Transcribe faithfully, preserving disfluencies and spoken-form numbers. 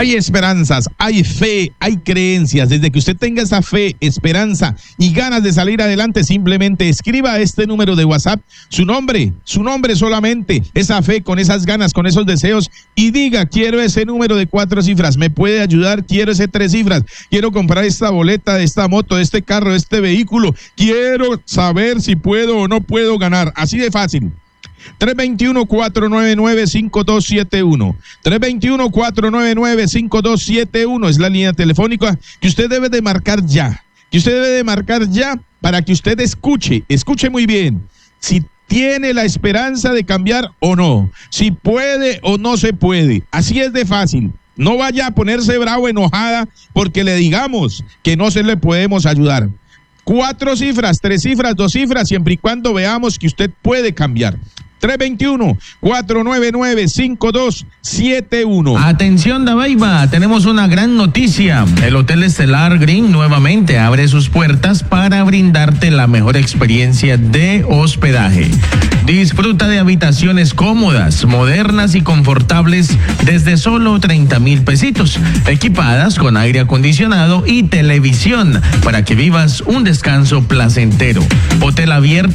Hay esperanzas, hay fe, hay creencias. Desde que usted tenga esa fe, esperanza y ganas de salir adelante, simplemente escriba a este número de WhatsApp su nombre, su nombre solamente, esa fe, con esas ganas, con esos deseos, y diga: quiero ese número de cuatro cifras, me puede ayudar, quiero ese tres cifras, quiero comprar esta boleta de esta moto, de este carro, de este vehículo, quiero saber si puedo o no puedo ganar. Así de fácil. tres dos uno, cuatro nueve nueve, cinco dos siete uno. tres dos uno, cuatro nueve nueve, cinco dos siete uno es la línea telefónica que usted debe de marcar ya. Que usted debe de marcar ya para que usted escuche, escuche muy bien. Si tiene la esperanza de cambiar o no. Si puede o no se puede. Así es de fácil. No vaya a ponerse bravo, enojada, porque le digamos que no se le podemos ayudar. Cuatro cifras, tres cifras, dos cifras, siempre y cuando veamos que usted puede cambiar. tres dos uno, cuatro nueve nueve, cinco dos siete uno. Atención, Dabeiba, tenemos una gran noticia. El Hotel Estelar Green nuevamente abre sus puertas para brindarte la mejor experiencia de hospedaje. Disfruta de habitaciones cómodas, modernas y confortables desde solo treinta mil pesitos, equipadas con aire acondicionado y televisión para que vivas un descanso placentero. Hotel abierto